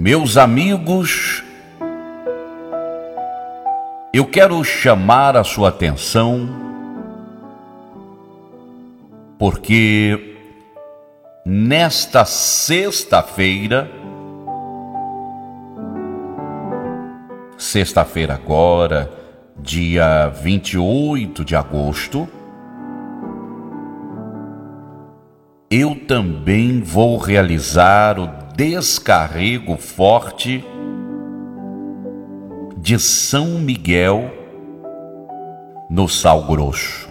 Meus amigos, eu quero chamar a sua atenção porque nesta sexta-feira agora, dia 28 de agosto, eu também vou realizar o descarrego forte de São Miguel no Sal Grosso.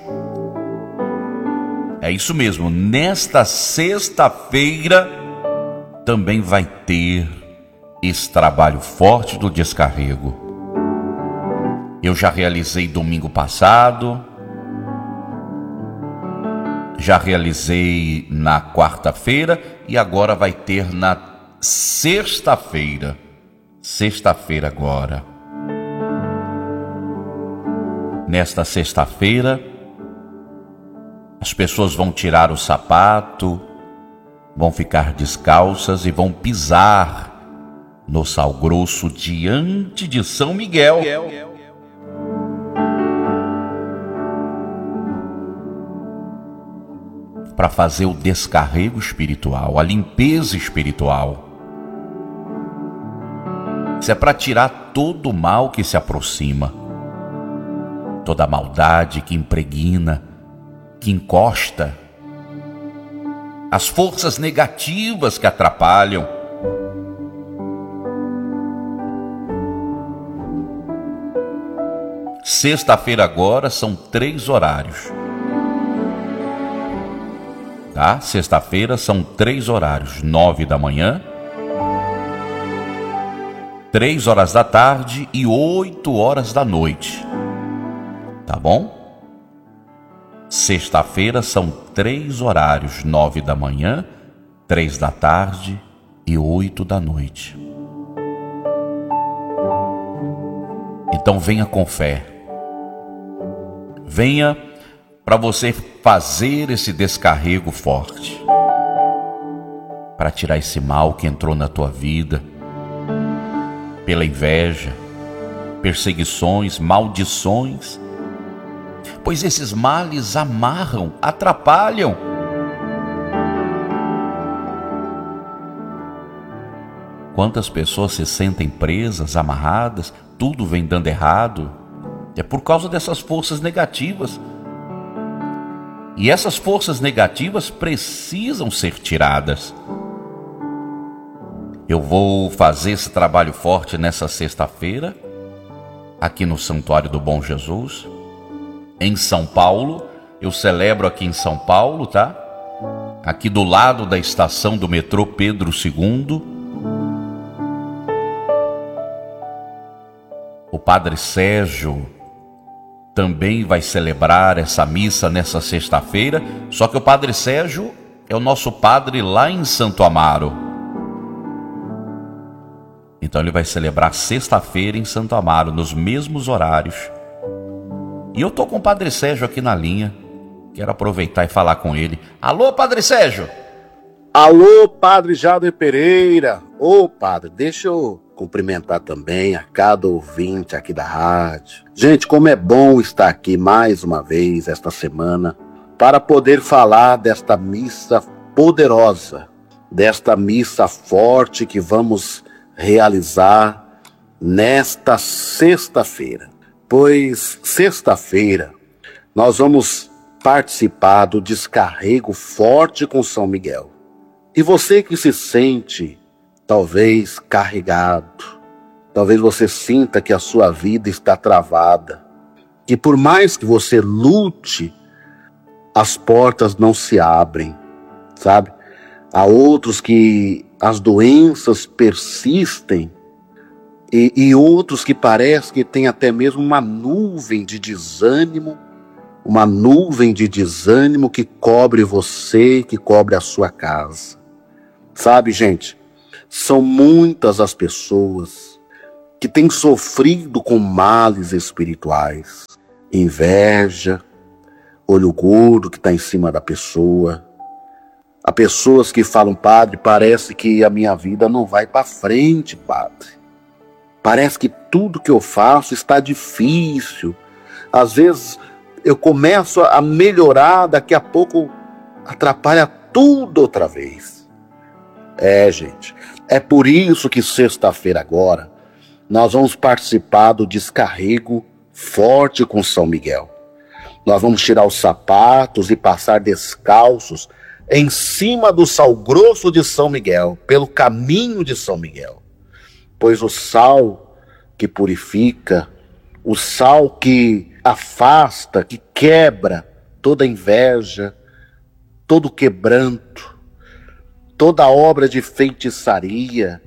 É isso mesmo, nesta sexta-feira também vai ter esse trabalho forte do descarrego. Eu já realizei domingo passado, já realizei na quarta-feira e agora vai ter na sexta-feira. Sexta-feira agora. Nesta sexta-feira, as pessoas vão tirar o sapato, vão ficar descalças e vão pisar no Sal Grosso diante de São Miguel. Para fazer o descarrego espiritual, a limpeza espiritual. Isso é para tirar todo o mal que se aproxima, toda a maldade que impregna, que encosta, as forças negativas que atrapalham. Sexta-feira agora são 3 horários. Tá? Sexta-feira são 3 horários, 9 da manhã, 3 horas da tarde e 8 horas da noite. Tá bom? Sexta-feira são 3 horários, 9 da manhã, 3 da tarde e 8 da noite. Então venha com fé. Venha para você fazer esse descarrego forte, para tirar esse mal que entrou na tua vida, pela inveja, perseguições, maldições, pois esses males amarram, atrapalham. Quantas pessoas se sentem presas, amarradas, tudo vem dando errado, é por causa dessas forças negativas. E essas forças negativas precisam ser tiradas. Eu vou fazer esse trabalho forte nessa sexta-feira, aqui no Santuário do Bom Jesus, em São Paulo. Eu celebro aqui em São Paulo, tá? Aqui do lado da estação do metrô Pedro II. O Padre Sérgio também vai celebrar essa missa nessa sexta-feira, só que o Padre Sérgio é o nosso padre lá em Santo Amaro. Então ele vai celebrar sexta-feira em Santo Amaro, nos mesmos horários. E eu tô com o Padre Sérgio aqui na linha, quero aproveitar e falar com ele. Alô, Padre Sérgio! Alô, Padre Jader Pereira! Ô, Padre, deixa eu cumprimentar também a cada ouvinte aqui da rádio. Gente, como é bom estar aqui mais uma vez esta semana para poder falar desta missa poderosa, desta missa forte que vamos realizar nesta sexta-feira. Pois sexta-feira nós vamos participar do descarrego forte com São Miguel. E você que se sente talvez carregado, talvez você sinta que a sua vida está travada, que por mais que você lute, as portas não se abrem, sabe? Há outros que as doenças persistem e outros que parece que tem até mesmo uma nuvem de desânimo que cobre você, que cobre a sua casa. Sabe, gente? São muitas as pessoas que têm sofrido com males espirituais. Inveja, olho gordo que está em cima da pessoa. Há pessoas que falam, padre, parece que a minha vida não vai para frente, padre. Parece que tudo que eu faço está difícil. Às vezes eu começo a melhorar, daqui a pouco atrapalha tudo outra vez. Gente, é por isso que sexta-feira agora nós vamos participar do descarrego forte com São Miguel. Nós vamos tirar os sapatos e passar descalços em cima do sal grosso de São Miguel, pelo caminho de São Miguel. Pois o sal que purifica, o sal que afasta, que quebra toda inveja, todo quebranto, toda obra de feitiçaria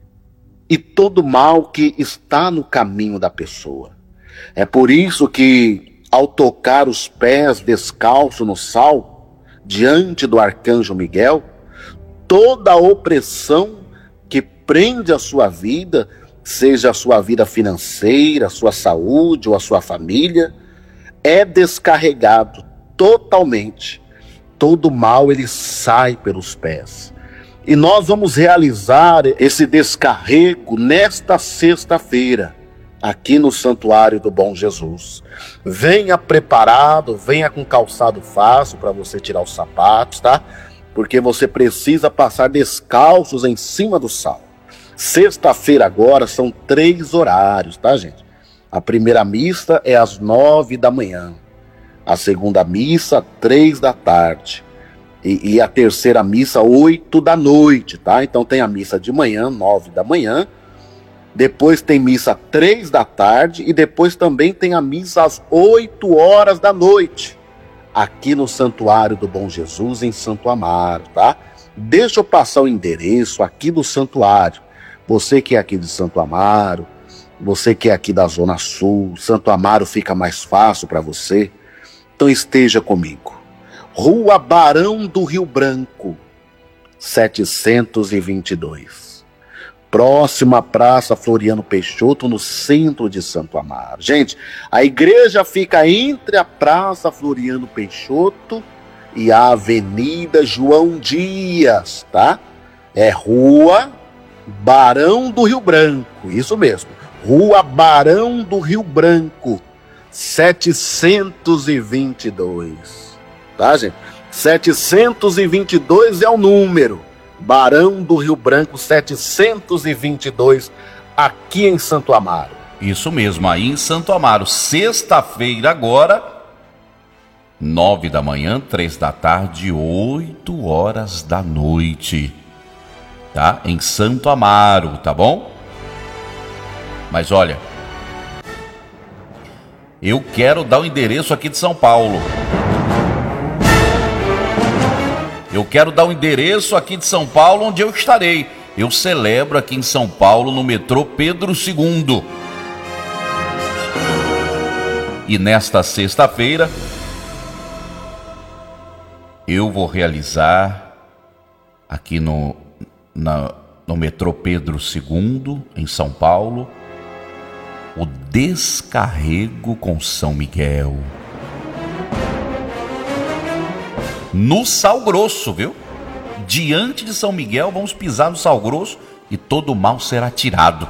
e todo mal que está no caminho da pessoa. É por isso que, ao tocar os pés descalço no sal, diante do arcanjo Miguel, toda a opressão que prende a sua vida, seja a sua vida financeira, a sua saúde ou a sua família, é descarregado totalmente. Todo mal ele sai pelos pés. E nós vamos realizar esse descarrego nesta sexta-feira, aqui no Santuário do Bom Jesus. Venha preparado, venha com calçado fácil para você tirar os sapatos, tá? Porque você precisa passar descalços em cima do sal. Sexta-feira agora são 3 horários, tá, gente? A primeira missa é às 9 da manhã. A segunda missa, 3 da tarde. E a terceira missa, 8 da noite, tá? Então tem a missa de manhã, 9 da manhã. Depois tem missa 3 da tarde e depois também tem a missa às 8 horas da noite, aqui no Santuário do Bom Jesus, em Santo Amaro, tá? Deixa eu passar o endereço aqui do santuário. Você que é aqui de Santo Amaro, você que é aqui da Zona Sul, Santo Amaro fica mais fácil para você, então esteja comigo. Rua Barão do Rio Branco, 722. Próximo à Praça Floriano Peixoto, no centro de Santo Amaro. Gente, a igreja fica entre a Praça Floriano Peixoto e a Avenida João Dias, tá? É Rua Barão do Rio Branco, isso mesmo. Rua Barão do Rio Branco, 722. Tá, gente? 722 é o número. Barão do Rio Branco 722, aqui em Santo Amaro. Isso mesmo, aí em Santo Amaro. Sexta-feira agora, 9 da manhã, 3 da tarde, 8 horas da noite. Tá? Em Santo Amaro, tá bom? Mas olha, eu quero dar o endereço aqui de São Paulo. Eu quero dar o endereço aqui de São Paulo onde eu estarei. Eu celebro aqui em São Paulo, no metrô Pedro II. E nesta sexta-feira, eu vou realizar aqui no metrô Pedro II, em São Paulo, o descarrego com São Miguel. No sal grosso, viu? Diante de São Miguel, vamos pisar no sal grosso e todo o mal será tirado.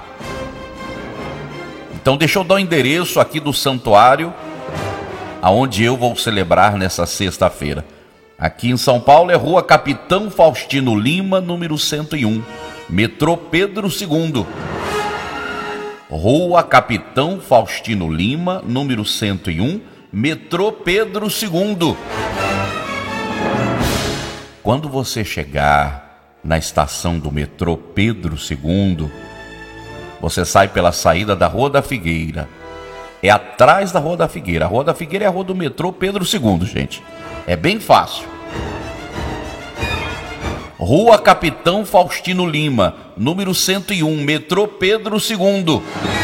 Então deixa eu dar o endereço aqui do santuário, aonde eu vou celebrar nessa sexta-feira. Aqui em São Paulo é Rua Capitão Faustino Lima, número 101, metrô Pedro II. Rua Capitão Faustino Lima, número 101, metrô Pedro II. Quando você chegar na estação do metrô Pedro II, você sai pela saída da Rua da Figueira. É atrás da Rua da Figueira. A Rua da Figueira é a rua do metrô Pedro II, gente. É bem fácil. Rua Capitão Faustino Lima, número 101, metrô Pedro II.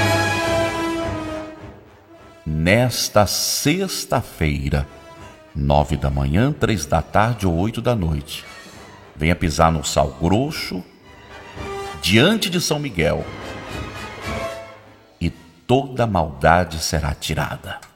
Nesta sexta-feira, 9 da manhã, 3 da tarde ou 8 da noite. Venha pisar no sal grosso, diante de São Miguel, e toda maldade será tirada.